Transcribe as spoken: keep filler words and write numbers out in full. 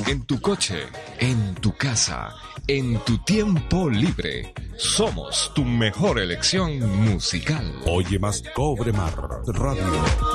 en tu coche, en tu casa, en tu tiempo libre. Somos tu mejor elección musical. Oye más Cobre Mar Radio.